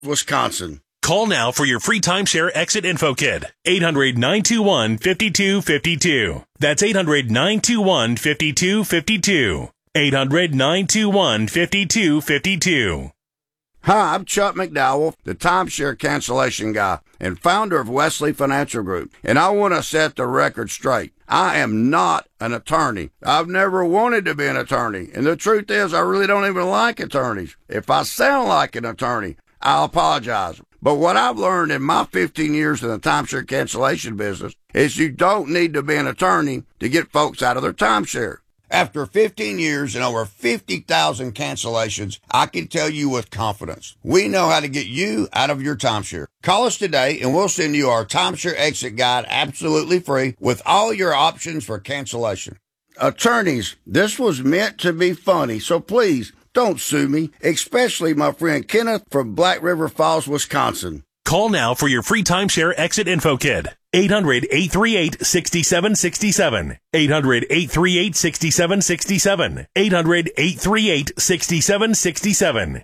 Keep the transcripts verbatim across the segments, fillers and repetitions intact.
Wisconsin. Call now for your free timeshare exit info kit. eight hundred, nine two one, five two five two. That's eight hundred, nine two one, five two five two. eight hundred, nine two one, five two five two. Hi, I'm Chuck McDowell, the timeshare cancellation guy and founder of Wesley Financial Group, and I want to set the record straight. I am not an attorney. I've never wanted to be an attorney, and the truth is I really don't even like attorneys. If I sound like an attorney, I'll apologize. But what I've learned in my fifteen years in the timeshare cancellation business is you don't need to be an attorney to get folks out of their timeshare. After fifteen years and over fifty thousand cancellations, I can tell you with confidence, we know how to get you out of your timeshare. Call us today and we'll send you our timeshare exit guide absolutely free with all your options for cancellation. Attorneys, this was meant to be funny, so please don't sue me, especially my friend Kenneth from Black River Falls, Wisconsin. Call now for your free timeshare exit info kit. eight hundred, eight three eight, six seven six seven. eight hundred, eight three eight, six seven six seven. eight hundred, eight three eight, six seven six seven.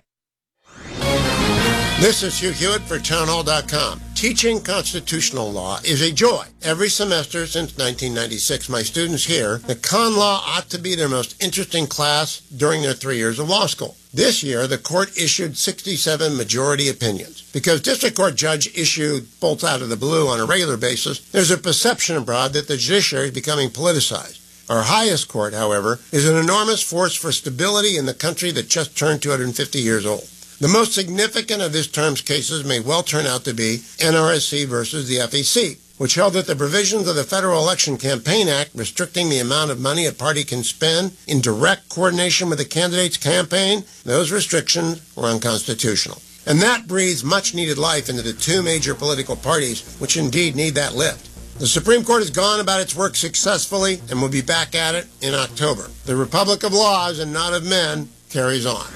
This is Hugh Hewitt for townhall dot com. Teaching constitutional law is a joy. Every semester since nineteen ninety-six, my students hear that con law ought to be their most interesting class during their three years of law school. This year, the court issued sixty-seven majority opinions. Because district court judge issued bolts out of the blue on a regular basis, there's a perception abroad that the judiciary is becoming politicized. Our highest court, however, is an enormous force for stability in the country that just turned two hundred fifty years old. The most significant of this term's cases may well turn out to be N R S C versus the F E C, which held that the provisions of the Federal Election Campaign Act restricting the amount of money a party can spend in direct coordination with the candidate's campaign, those restrictions were unconstitutional. And that breathes much-needed life into the two major political parties, which indeed need that lift. The Supreme Court has gone about its work successfully and will be back at it in October. The Republic of Laws and not of Men carries on.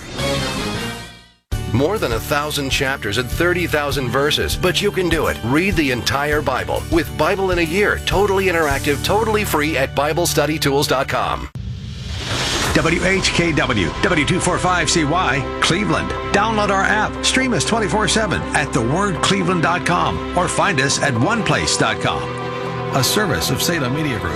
More than a thousand chapters and thirty thousand verses, but you can do it. Read the entire Bible with Bible in a Year, totally interactive, totally free at Bible Study Tools dot com. W H K W, W two forty-five C Y, Cleveland. Download our app. Stream us twenty-four seven at the word cleveland dot com or find us at one place dot com. A service of Salem Media Group.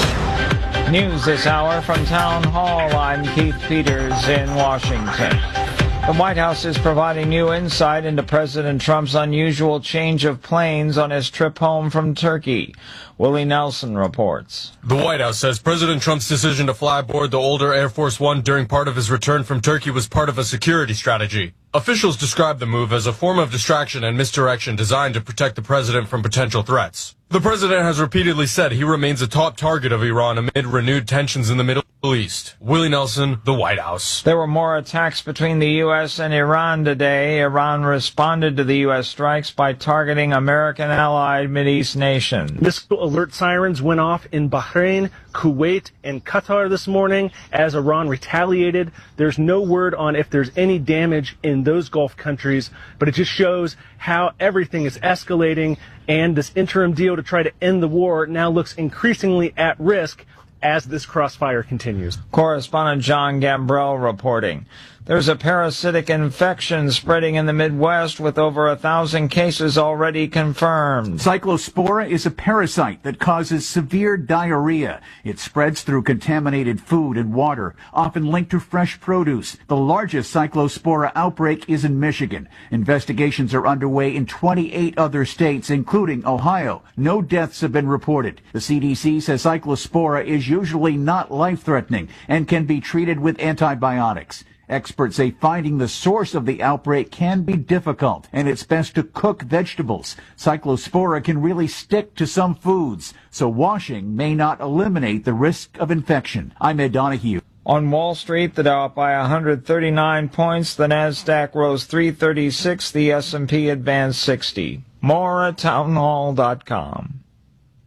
News this hour from Town Hall. I'm Keith Peters in Washington. The White House is providing new insight into President Trump's unusual change of planes on his trip home from Turkey. Willie Nelson reports. The White House says President Trump's decision to fly aboard the older Air Force One during part of his return from Turkey was part of a security strategy. Officials describe the move as a form of distraction and misdirection designed to protect the president from potential threats. The president has repeatedly said he remains a top target of Iran amid renewed tensions in the Middle East. Willie Nelson, the White House. There were more attacks between the U S and Iran today. Iran responded to the U S strikes by targeting American-allied Mideast nations. Missile alert sirens went off in Bahrain, Kuwait, and Qatar this morning as Iran retaliated. There's no word on if there's any damage in those Gulf countries, but it just shows how everything is escalating, and this interim deal to try to end the war now looks increasingly at risk as this crossfire continues. Correspondent John Gambrell reporting. There's a parasitic infection spreading in the Midwest with over a thousand cases already confirmed. Cyclospora is a parasite that causes severe diarrhea. It spreads through contaminated food and water, often linked to fresh produce. The largest Cyclospora outbreak is in Michigan. Investigations are underway in twenty-eight other states, including Ohio. No deaths have been reported. The C D C says Cyclospora is usually not life-threatening and can be treated with antibiotics. Experts say finding the source of the outbreak can be difficult, and it's best to cook vegetables. Cyclospora can really stick to some foods, so washing may not eliminate the risk of infection. I'm Ed Donahue. On Wall Street, the Dow up by one hundred thirty-nine points, the Nasdaq rose three thirty-six, the S and P advanced sixty. More at town hall dot com.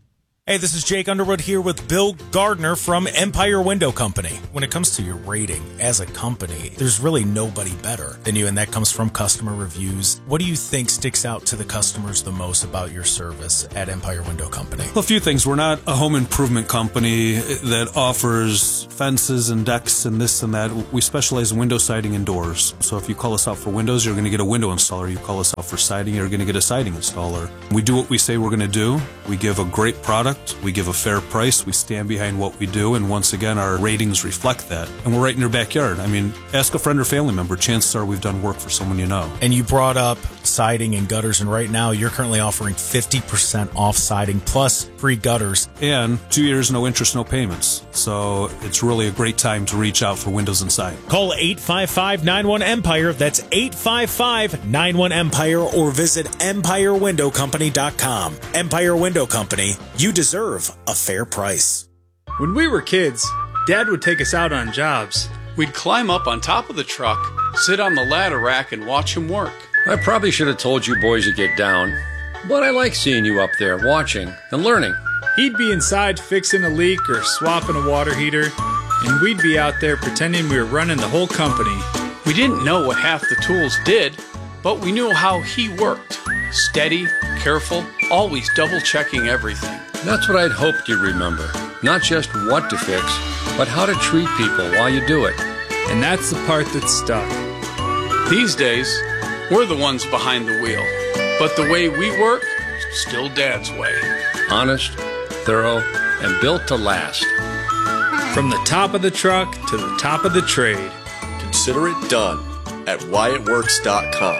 Hey, this is Jake Underwood here with Bill Gardner from Empire Window Company. When it comes to your rating as a company, there's really nobody better than you, and that comes from customer reviews. What do you think sticks out to the customers the most about your service at Empire Window Company? Well, a few things. We're not a home improvement company that offers fences and decks and this and that. We specialize in window siding and doors. So if you call us out for windows, you're going to get a window installer. You call us out for siding, you're going to get a siding installer. We do what we say we're going to do. We give a great product. We give a fair price. We stand behind what we do. And once again, our ratings reflect that. And we're right in your backyard. I mean, ask a friend or family member. Chances are we've done work for someone you know. And you brought up siding and gutters. And right now, you're currently offering fifty percent off siding plus free gutters. And two years, no interest, no payments. So it's really a great time to reach out for windows and siding. Call eight five five, nine one, EMPIRE. That's eight five five, nine one, EMPIRE. Or visit empire window company dot com. Empire Window Company. You deserve a fair price. When we were kids, Dad would take us out on jobs. We'd climb up on top of the truck, sit on the ladder rack, and watch him work. I probably should have told you boys to get down, but I like seeing you up there watching and learning. He'd be inside fixing a leak or swapping a water heater, and we'd be out there pretending we were running the whole company. We didn't know what half the tools did, but we knew how he worked. Steady, careful, always double-checking everything. That's what I'd hoped you'd remember. Not just what to fix, but how to treat people while you do it. And that's the part that stuck. These days, we're the ones behind the wheel. But the way we work, still Dad's way. Honest, thorough, and built to last. From the top of the truck to the top of the trade. Consider it done at Wyatt Works dot com.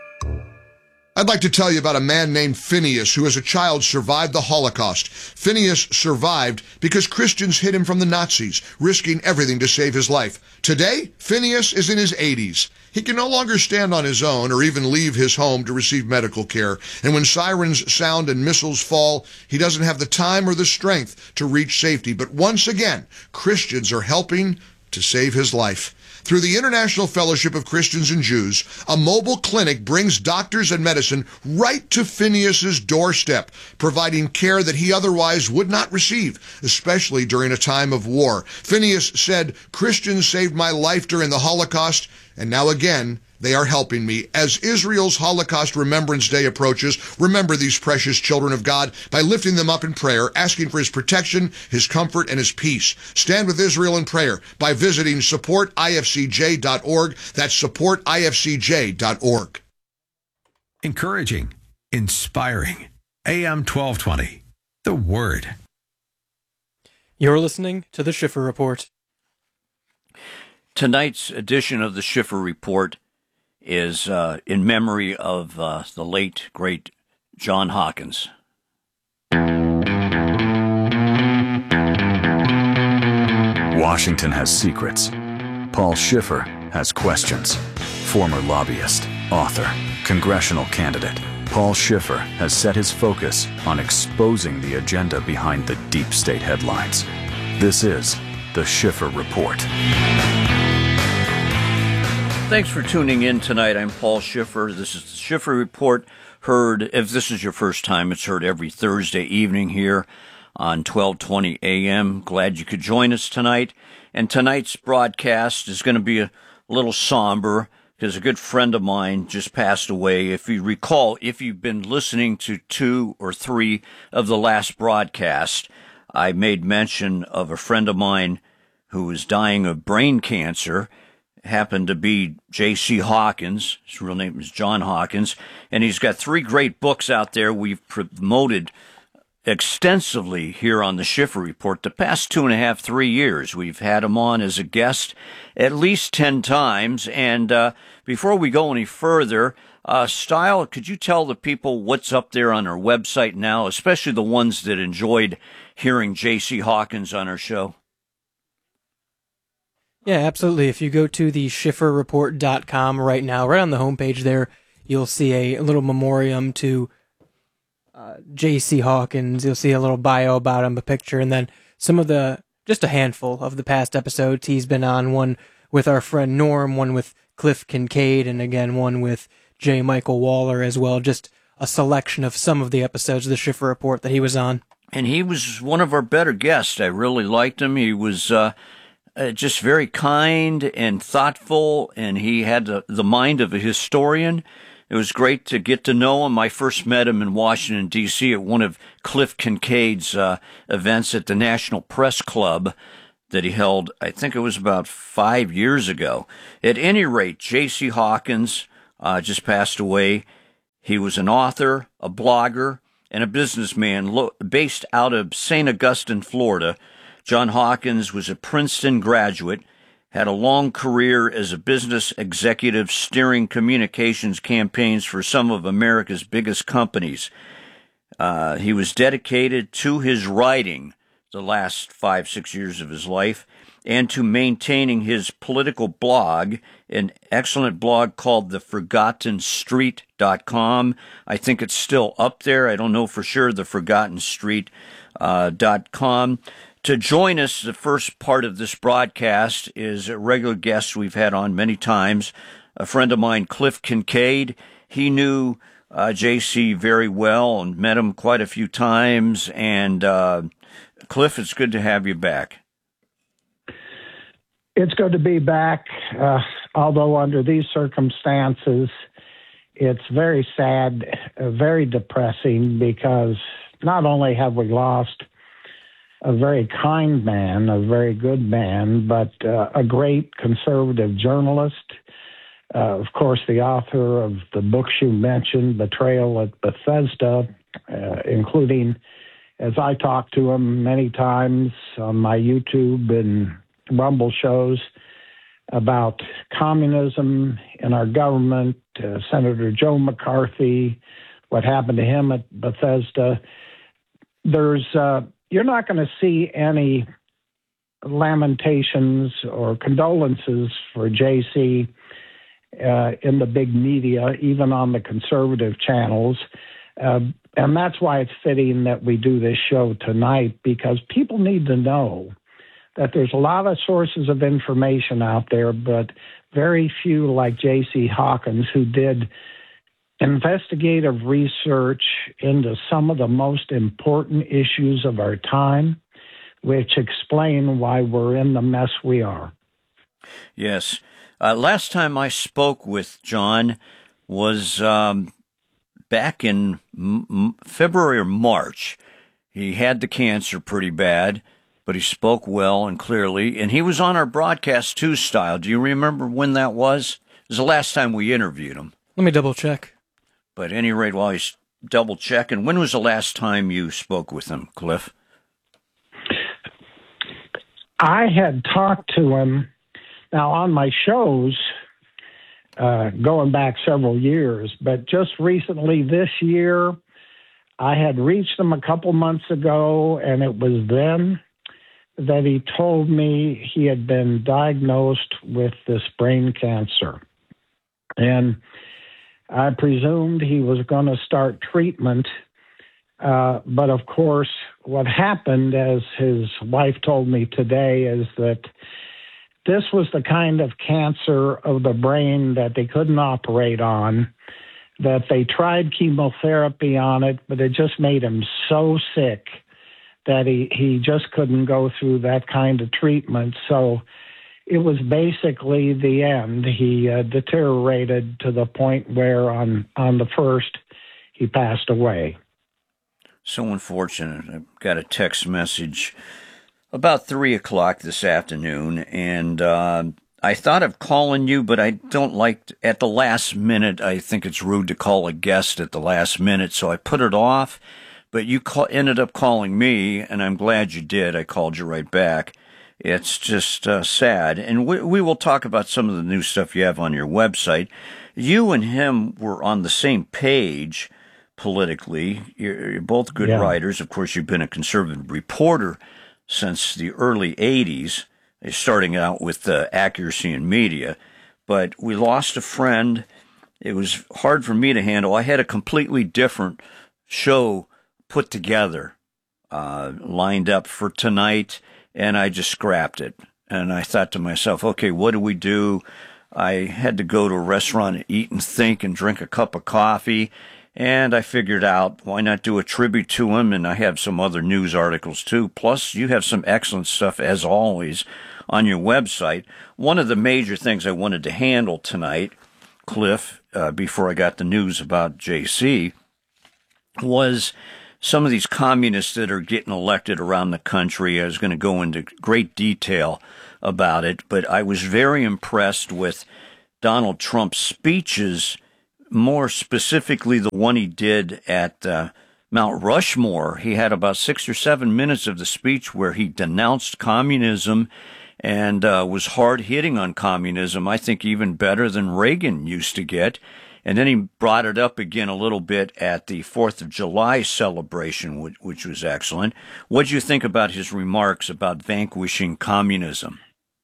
I'd like to tell you about a man named Phineas who as a child survived the Holocaust. Phineas survived because Christians hid him from the Nazis, risking everything to save his life. Today, Phineas is in his eighties. He can no longer stand on his own or even leave his home to receive medical care. And when sirens sound and missiles fall, he doesn't have the time or the strength to reach safety. But once again, Christians are helping to save his life. Through the International Fellowship of Christians and Jews, a mobile clinic brings doctors and medicine right to Phineas's doorstep, providing care that he otherwise would not receive, especially during a time of war. Phineas said, "Christians saved my life during the Holocaust, and now again, they are helping me." As Israel's Holocaust Remembrance Day approaches, remember these precious children of God by lifting them up in prayer, asking for his protection, his comfort, and his peace. Stand with Israel in prayer by visiting support I F C J dot org. That's support I F C J dot org. Encouraging, inspiring. A M twelve twenty. The Word. You're listening to the Schiffer Report. Tonight's edition of the Schiffer Report is uh, in memory of uh, the late, great John Hawkins. Washington has secrets. Paul Schiffer has questions. Former lobbyist, author, congressional candidate, Paul Schiffer has set his focus on exposing the agenda behind the deep state headlines. This is the Schiffer Report. Thanks for tuning in tonight. I'm Paul Schiffer. This is the Schiffer Report. Heard, if this is your first time, it's heard every Thursday evening here on twelve twenty A M. Glad you could join us tonight. And tonight's broadcast is going to be a little somber because a good friend of mine just passed away. If you recall, if you've been listening to two or three of the last broadcast, I made mention of a friend of mine who was dying of brain cancer. Happened to be J C Hawkins. His real name is John Hawkins, and he's got three great books out there we've promoted extensively here on the Schiffer Report the past two and a half, three years. We've had him on as a guest at least ten times, and uh, before we go any further, uh, Style, could you tell the people what's up there on our website now, especially the ones that enjoyed hearing J C Hawkins on our show? Yeah, absolutely. If you go to the schiffer report dot com right now, right on the homepage there, you'll see a little memoriam to uh, J C Hawkins. You'll see a little bio about him, a picture, and then some of the, just a handful of the past episodes he's been on, one with our friend Norm, one with Cliff Kincaid, and again, one with J. Michael Waller as well. Just a selection of some of the episodes of the Schiffer Report that he was on. and he was one of our better guests. I really liked him. He was uh, uh, just very kind and thoughtful, and he had the, the mind of a historian. It was great to get to know him. I first met him in Washington, D C at one of Cliff Kincaid's uh, events at the National Press Club that he held, I think it was about five years ago. At any rate, J C Hawkins uh, just passed away. He was an author, a blogger, and a businessman lo- based out of Saint Augustine, Florida. John Hawkins was a Princeton graduate, had a long career as a business executive steering communications campaigns for some of America's biggest companies. Uh, he was dedicated to his writing the last five, six years of his life and to maintaining his political blog, an excellent blog called the forgotten street dot com. I think it's still up there. I don't know for sure, the forgotten street dot com. To join us, the first part of this broadcast is a regular guest we've had on many times, a friend of mine, Cliff Kincaid. He knew uh, J C very well and met him quite a few times. And uh, Cliff, it's good to have you back. It's good to be back, uh, although under these circumstances, it's very sad, uh, very depressing, because not only have we lost a very kind man, a very good man, but uh, a great conservative journalist. Uh, of course, the author of the books you mentioned, Betrayal at Bethesda, uh, including, as I talked to him many times on my YouTube and Rumble shows, about communism in our government, uh, Senator Joe McCarthy, what happened to him at Bethesda. There's... Uh, You're not going to see any lamentations or condolences for J C uh, in the big media, even on the conservative channels. Uh, and that's why it's fitting that we do this show tonight, because people need to know that there's a lot of sources of information out there, but very few like J C Hawkins, who did investigative research into some of the most important issues of our time, which explain why we're in the mess we are. Yes. Uh, last time I spoke with John was um, back in m- February or March. He had the cancer pretty bad, but he spoke well and clearly, and he was on our broadcast too style. Do you remember when that was? It was the last time we interviewed him. Let me double check. But at any rate, while he's double checking, when was the last time you spoke with him, Cliff? I had talked to him now on my shows uh, going back several years, but just recently this year, I had reached him a couple months ago, and it was then that he told me he had been diagnosed with this brain cancer. And I presumed he was going to start treatment. Uh, but of course, what happened, as his wife told me today, is that this was the kind of cancer of the brain that they couldn't operate on, that they tried chemotherapy on it, but it just made him so sick that he, he just couldn't go through that kind of treatment. So it was basically the end. He uh, deteriorated to the point where on, on the first, he passed away. So unfortunate. I got a text message about three o'clock this afternoon, and uh, I thought of calling you, but I don't like, at the last minute, I think it's rude to call a guest at the last minute, so I put it off. But you call, ended up calling me, and I'm glad you did. I called you right back. It's just uh, sad. And we, we will talk about some of the new stuff you have on your website. You and him were on the same page politically. You're, you're both good yeah. writers. Of course, you've been a conservative reporter since the early eighties, starting out with uh, Accuracy in Media. But we lost a friend. It was hard for me to handle. I had a completely different show put together, uh, lined up for tonight, and I just scrapped it. And I thought to myself, okay, what do we do? I had to go to a restaurant and eat and think and drink a cup of coffee. And I figured out, why not do a tribute to him? And I have some other news articles too. Plus, you have some excellent stuff, as always, on your website. One of the major things I wanted to handle tonight, Cliff, uh, before I got the news about J C, was some of these communists that are getting elected around the country. I was going to go into great detail about it, but I was very impressed with Donald Trump's speeches, more specifically the one he did at uh, Mount Rushmore. He had about six or seven minutes of the speech where he denounced communism and uh, was hard-hitting on communism, I think even better than Reagan used to get. And then he brought it up again a little bit at the fourth of July celebration, which, which was excellent. What did you think about his remarks about vanquishing communism?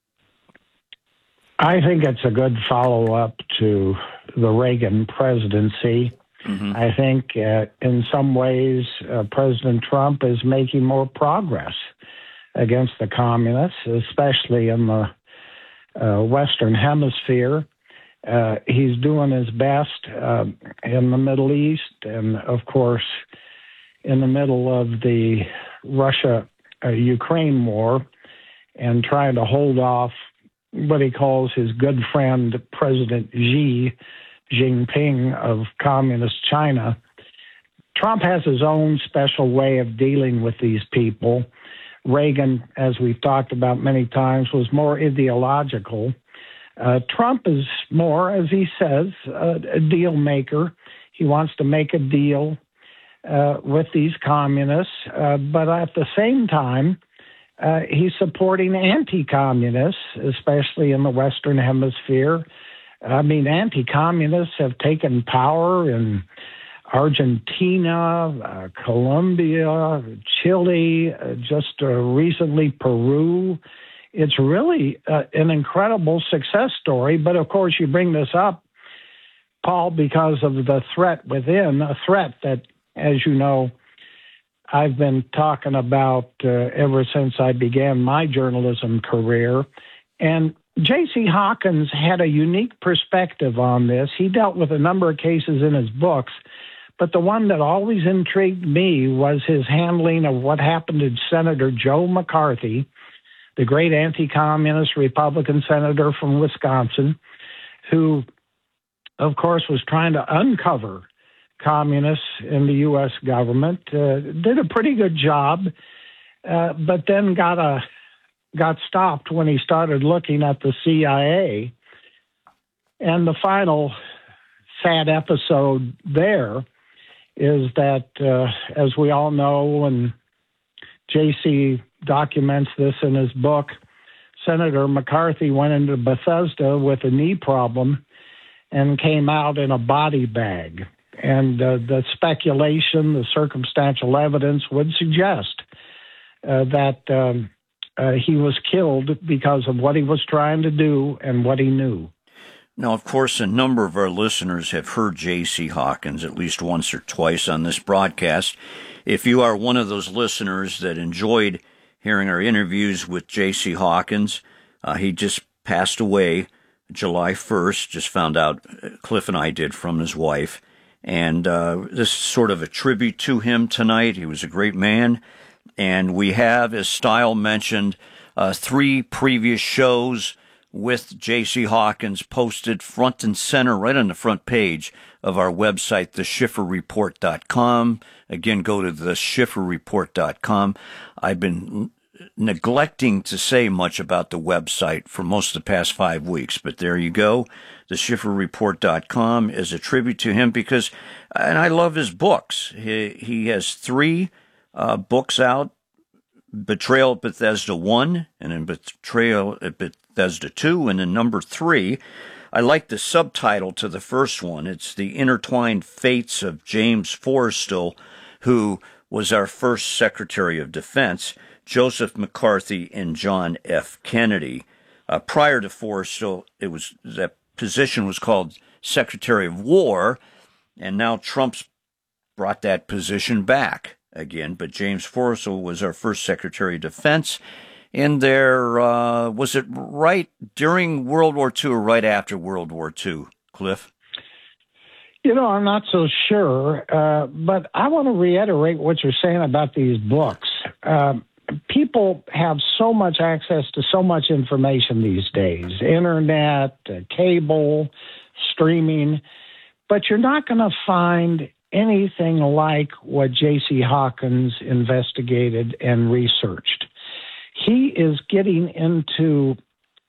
I think it's a good follow-up to the Reagan presidency. Mm-hmm. I think uh, in some ways uh, President Trump is making more progress against the communists, especially in the uh, Western Hemisphere. Uh, he's doing his best uh, in the Middle East and, of course, in the middle of the Russia-Ukraine war and trying to hold off what he calls his good friend, President Xi Jinping of Communist China. Trump has his own special way of dealing with these people. Reagan, as we've talked about many times, was more ideological. Uh, Trump is more, as he says, uh, a deal maker. He wants to make a deal uh, with these communists, uh, but at the same time, Uh, he's supporting anti-communists, especially in the Western Hemisphere. I mean, anti-communists have taken power in Argentina, uh, Colombia, Chile, uh, just uh, recently Peru. It's really uh, an incredible success story. But, of course, you bring this up, Paul, because of the threat within, a threat that, as you know, I've been talking about uh, ever since I began my journalism career. And J C Hawkins had a unique perspective on this. He dealt with a number of cases in his books, but the one that always intrigued me was his handling of what happened to Senator Joe McCarthy, the great anti-communist Republican senator from Wisconsin, who, of course, was trying to uncover communists in the U S government, uh, did a pretty good job, uh, but then got a got stopped when he started looking at the C I A. And the final sad episode there is that, uh, as we all know, and J C documents this in his book, Senator McCarthy went into Bethesda with a knee problem and came out in a body bag. And uh, the speculation, the circumstantial evidence would suggest uh, that um, uh, he was killed because of what he was trying to do and what he knew. Now, of course, a number of our listeners have heard J C Hawkins at least once or twice on this broadcast. If you are one of those listeners that enjoyed hearing our interviews with J C Hawkins, uh, he just passed away July first, just found out, Cliff and I did, from his wife. And uh, this is sort of a tribute to him tonight. He was a great man. And we have, as Style mentioned, uh, three previous shows with J C Hawkins posted front and center right on the front page of our website, the schiffer report dot com. Again, go to the schiffer report dot com. I've been neglecting to say much about the website for most of the past five weeks, but there you go. The schiffer report dot com is a tribute to him because, and I love his books. He, he has three uh, books out, Betrayal at Bethesda one, and then Betrayal at Bethesda two, and then number three. I like the subtitle to the first one. It's The Intertwined Fates of James Forrestal, who was our first Secretary of Defense, Joseph McCarthy and John F. Kennedy. Uh, prior to Forrestal, it was that position was called Secretary of War, and now Trump's brought that position back again. But James Forrestal was our first Secretary of Defense. In there, uh, was it right during World War Two or right after World War Two, Cliff? You know, I'm not so sure, uh, but I want to reiterate what you're saying about these books. Uh, people have so much access to so much information these days, internet, uh, cable, streaming, but you're not going to find anything like what J C Hawkins investigated and researched. He is getting into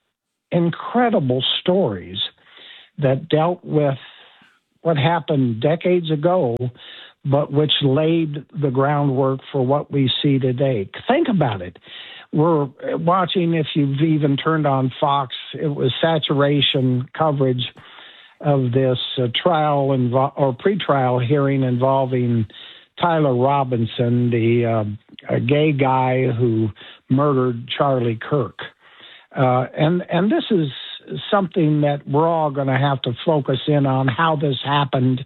incredible stories that dealt with what happened decades ago, but which laid the groundwork for what we see today. Think about it. We're watching, if you've even turned on Fox, it was saturation coverage of this uh, trial invo- or pretrial hearing involving Tyler Robinson, the uh, a gay guy who murdered Charlie Kirk. Uh, and, and this is something that we're all going to have to focus in on, how this happened,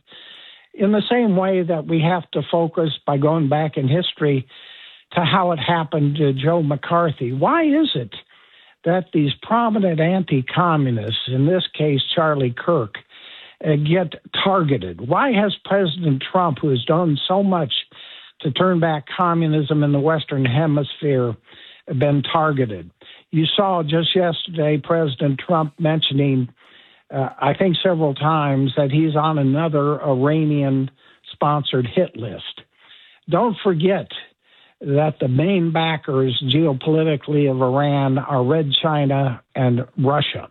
in the same way that we have to focus by going back in history to how it happened to Joe McCarthy. Why is it that these prominent anti-communists, in this case Charlie Kirk, uh, get targeted? Why has President Trump, who has done so much to turn back communism in the Western Hemisphere, been targeted? You saw just yesterday President Trump mentioning, uh, I think several times, that he's on another Iranian-sponsored hit list. Don't forget that the main backers geopolitically of Iran are Red China and Russia.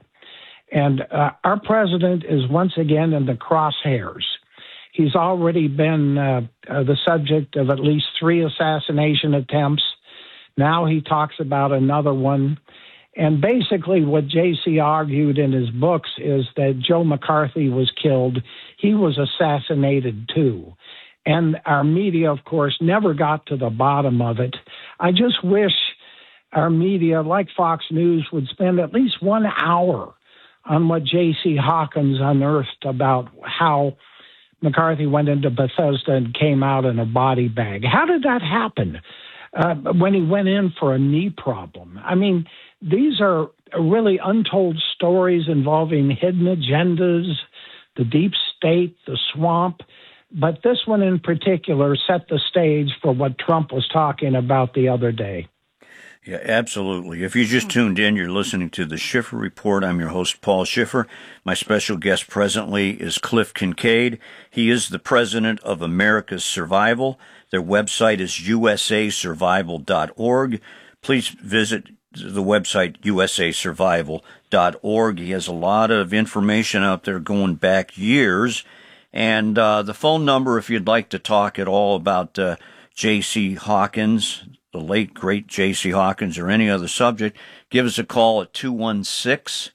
And uh, our president is once again in the crosshairs. He's already been uh, uh, the subject of at least three assassination attempts. Now he talks about another one. And basically what J C argued in his books is that Joe McCarthy was killed. He was assassinated too. And our media, of course, never got to the bottom of it. I just wish our media, like Fox News, would spend at least one hour on what J C Hawkins unearthed about how McCarthy went into Bethesda and came out in a body bag. How did that happen? Uh, when he went in for a knee problem. I mean, these are really untold stories involving hidden agendas, the deep state, the swamp. But this one in particular set the stage for what Trump was talking about the other day. Yeah, absolutely. If you just tuned in, you're listening to the Schiffer Report. I'm your host, Paul Schiffer. My special guest presently is Cliff Kincaid. He is the president of America's Survival. Their website is U S A survival dot org. Please visit the website U S A survival dot org. He has a lot of information out there going back years. And uh, the phone number, if you'd like to talk at all about uh, J C Hawkins, the late, great J C Hawkins, or any other subject, give us a call at two one six,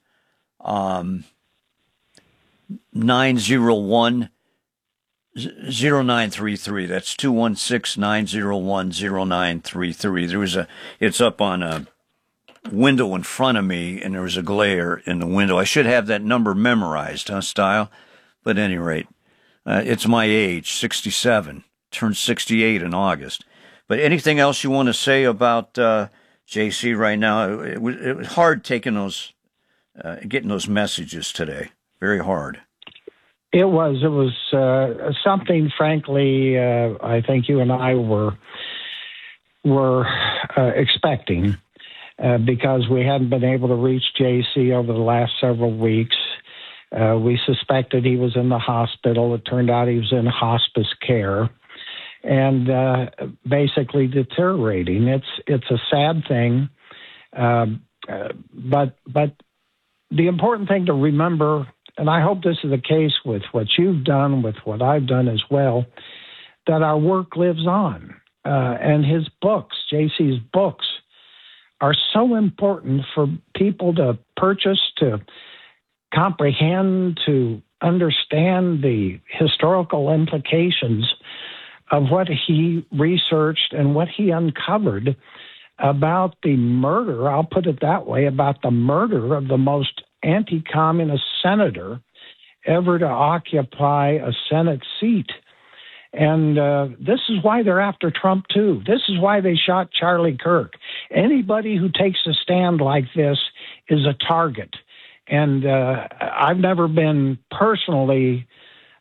nine zero one, zero nine three three. That's two one six, nine zero one, zero nine three three. There was a, it's up on a window in front of me, and there was a glare in the window. I should have that number memorized, huh, Style? But at any rate, uh, it's my age, sixty-seven. Turned sixty-eight in August. But anything else you want to say about uh, J C right now? It, it, was, it was hard taking those, uh, getting those messages today. Very hard. It was. It was uh, something, frankly, uh, I think you and I were were uh, expecting uh, because we hadn't been able to reach J C over the last several weeks. Uh, we suspected he was in the hospital. It turned out he was in hospice care and uh, basically deteriorating. It's it's a sad thing, uh, uh, but but the important thing to remember, and I hope this is the case with what you've done, with what I've done as well, that our work lives on. Uh, and his books, J C's books, are so important for people to purchase, to comprehend, to understand the historical implications of what he researched and what he uncovered about the murder, I'll put it that way, about the murder of the most anti-communist senator ever to occupy a Senate seat. And uh, this is why they're after Trump, too. This is why they shot Charlie Kirk. Anybody who takes a stand like this is a target. And uh, I've never been personally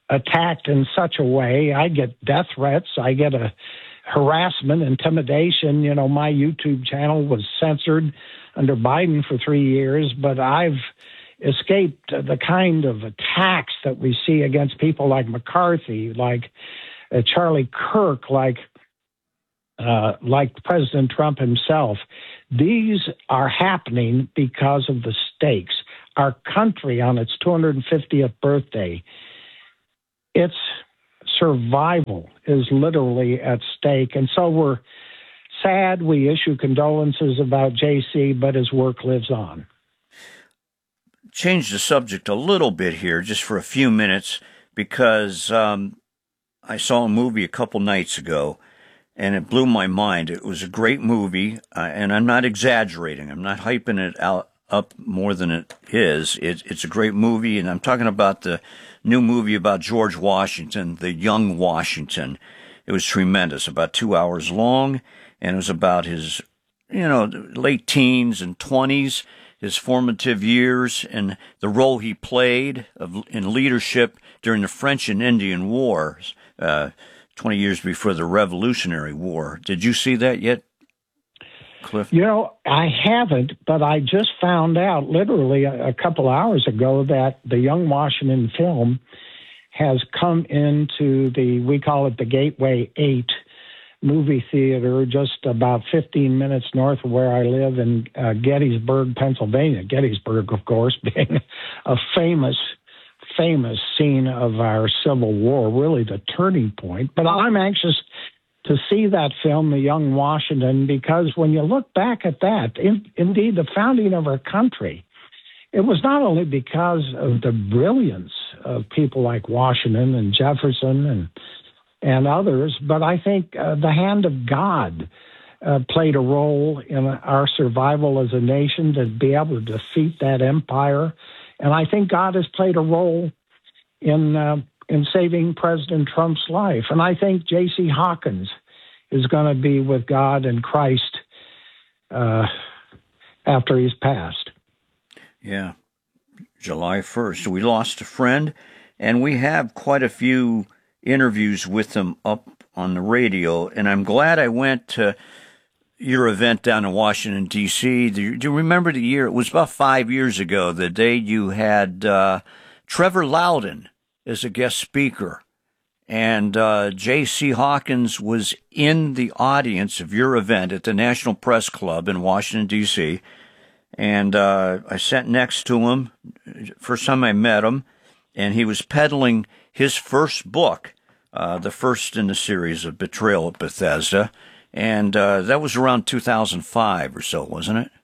attacked in such a way. I get death threats. I get a harassment, intimidation. You know, my YouTube channel was censored under Biden for three years, but I've escaped the kind of attacks that we see against people like McCarthy, like uh, Charlie Kirk, like uh, like President Trump himself. These are happening because of the stakes. Our country on its two hundred fiftieth birthday, its survival is literally at stake. And so we're sad. We issue condolences about J C, but his work lives on. Change the subject a little bit here, just for a few minutes, because um, I saw a movie a couple nights ago, and it blew my mind. It was a great movie, uh, and I'm not exaggerating. I'm not hyping it out up more than it is. It, it's a great movie, and I'm talking about the new movie about George Washington, The Young Washington. It was tremendous, about two hours long, and it was about his, you know, late teens and twenties, his formative years, and the role he played of, in leadership during the French and Indian Wars, uh, twenty years before the Revolutionary War. Did you see that yet, Cliff? You know, I haven't, but I just found out literally a, a couple hours ago that the Young Washington film has come into the, we call it the Gateway eight movie theater, just about fifteen minutes north of where I live in uh, Gettysburg, Pennsylvania. Gettysburg, of course, being a famous, famous scene of our Civil War, really the turning point. But I'm anxious to see that film, The Young Washington, because when you look back at that, in, indeed, the founding of our country, it was not only because of the brilliance of people like Washington and Jefferson and and others, but I think uh, the hand of God uh, played a role in our survival as a nation to be able to defeat that empire. And I think God has played a role in uh, in saving President Trump's life. And I think J C Hawkins is going to be with God and Christ uh, after he's passed. Yeah, July first. We lost a friend, and we have quite a few interviews with him up on the radio, and I'm glad I went to your event down in Washington, D C Do you, do you remember the year? It was about five years ago, the day you had uh, Trevor Loudon as a guest speaker, and uh, J C Hawkins was in the audience of your event at the National Press Club in Washington, D C, and uh, I sat next to him, first time I met him, and he was peddling his first book, uh, the first in the series of Betrayal at Bethesda, and uh, that was around two thousand five or so, wasn't it?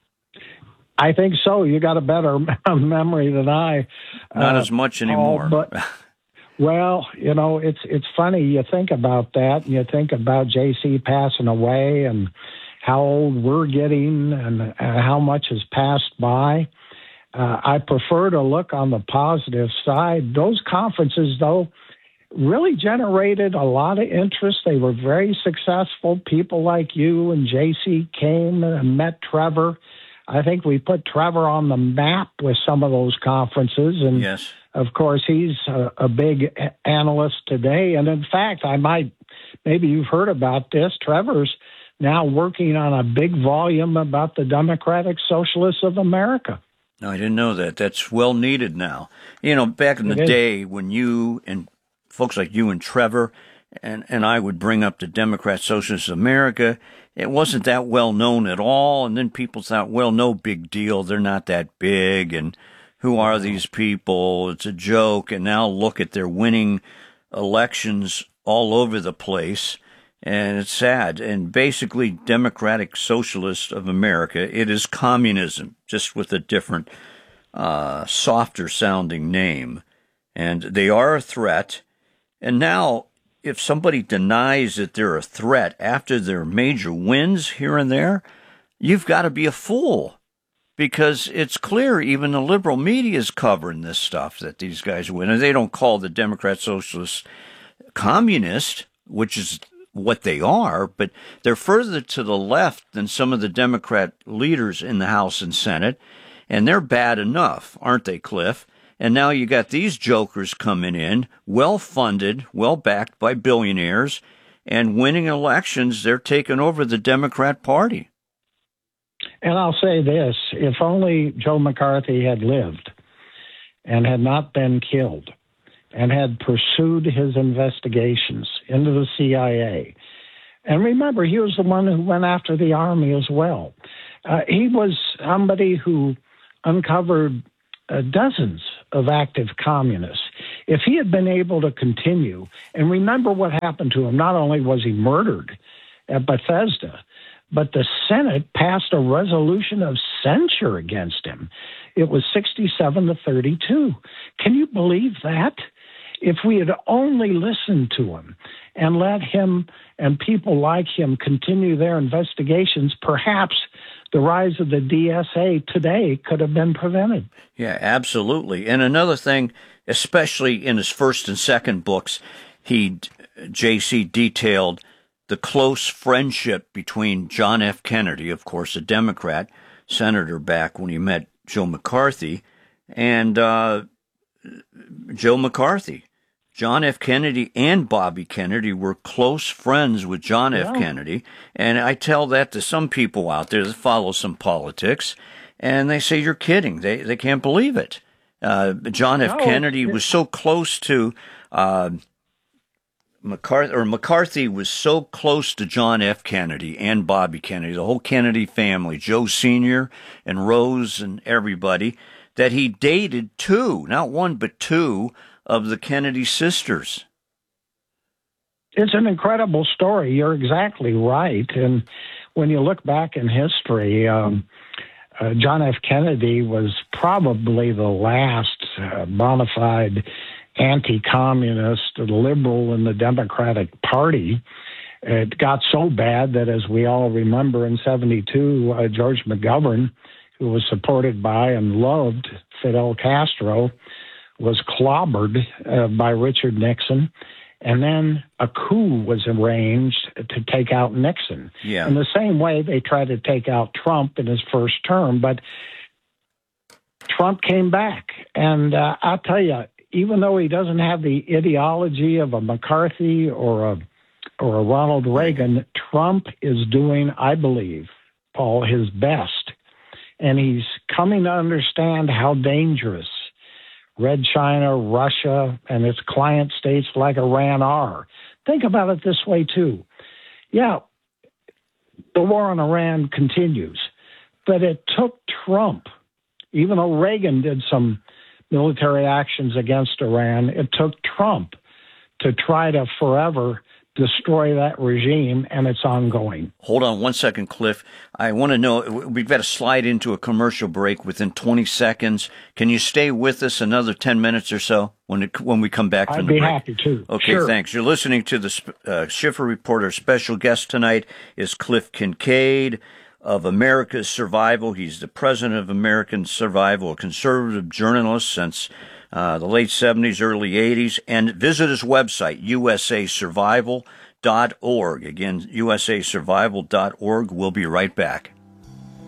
I think so. You got a better memory than I. Not uh, as much anymore. But, well, you know, it's it's funny. You think about that, and you think about J C passing away and how old we're getting and uh, how much has passed by. Uh, I prefer to look on the positive side. Those conferences, though, really generated a lot of interest. They were very successful. People like you and J C came and met Trevor. I think we put Trevor on the map with some of those conferences. And, yes. of course, he's a, a big analyst today. And, in fact, I might, maybe you've heard about this, Trevor's now working on a big volume about the Democratic Socialists of America. No, I didn't know that. That's well needed now. You know, back in the day when you and folks like you and Trevor and, and I would bring up the Democrat Socialists of America, it wasn't that well known at all. And then people thought, well, no big deal. They're not that big. And who are these people? It's a joke. And now look at their winning elections all over the place. And it's sad. And basically, Democratic Socialists of America, it is communism, just with a different, uh, softer sounding name. And they are a threat. And now, if somebody denies that they're a threat after their major wins here and there, you've got to be a fool. Because it's clear even the liberal media is covering this stuff that these guys win. And they don't call the Democrat Socialists communist, which is what they are, but they're further to the left than some of the Democrat leaders in the House and Senate, and they're bad enough, aren't they, Cliff? And now you got these jokers coming in, well-funded, well-backed by billionaires, and winning elections. They're taking over the Democrat Party. And I'll say this, if only Joe McCarthy had lived and had not been killed and had pursued his investigations into the C I A. And remember, he was the one who went after the Army as well. Uh, he was somebody who uncovered uh, dozens of active communists. If he had been able to continue, and remember what happened to him, not only was he murdered at Bethesda, but the Senate passed a resolution of censure against him. It was sixty-seven to thirty-two. Can you believe that? If we had only listened to him and let him and people like him continue their investigations, perhaps the rise of the D S A today could have been prevented. Yeah, absolutely. And another thing, especially in his first and second books, he, J C, detailed the close friendship between John F. Kennedy, of course, a Democrat senator back when he met Joe McCarthy, and uh, Joe McCarthy. John F. Kennedy and Bobby Kennedy were close friends with John F. Yeah. Kennedy, and I tell that to some people out there that follow some politics, and they say, you're kidding. They they can't believe it. Uh, John F. No. Kennedy was so close to uh, McCarthy, or McCarthy was so close to John F. Kennedy and Bobby Kennedy, the whole Kennedy family, Joe Senior and Rose and everybody, that he dated two, not one, but two of the Kennedy sisters. It's an incredible story. You're exactly right. And when you look back in history, um, uh, John F. Kennedy was probably the last uh, bona fide anti-communist liberal in the Democratic Party. It got so bad that, as we all remember, in seventy-two, uh, George McGovern, who was supported by and loved Fidel Castro, was clobbered uh, by Richard Nixon, and then a coup was arranged to take out Nixon. Yeah. In the same way, they tried to take out Trump in his first term, but Trump came back. And uh, I'll tell you, even though he doesn't have the ideology of a McCarthy or a or a Ronald Reagan, Trump is doing, I believe, Paul, his best. And he's coming to understand how dangerous Red China, Russia, and its client states like Iran are. Think about it this way, too. Yeah, the war on Iran continues, but it took Trump, even though Reagan did some military actions against Iran, it took Trump to try to forever destroy that regime, and it's ongoing. Hold on one second, Cliff. I want to know, we've got to slide into a commercial break within twenty seconds. Can you stay with us another ten minutes or so when it, when we come back from I'd the be break? happy to. Okay, Sure. Thanks. You're listening to the uh, Schiffer Reporter. Special guest tonight is Cliff Kincaid of America's Survival. He's the president of American Survival, a conservative journalist since uh, the late seventies, early eighties. And visit his website, U S A survival dot org. Again, U S A survival dot org. We'll be right back.